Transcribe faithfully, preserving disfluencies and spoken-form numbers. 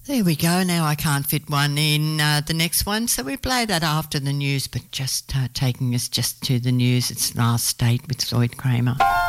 There we go. Now I can't fit one in uh, the next one, so we play that after the news, but just uh, taking us just to the news. It's Last State with Floyd Kramer.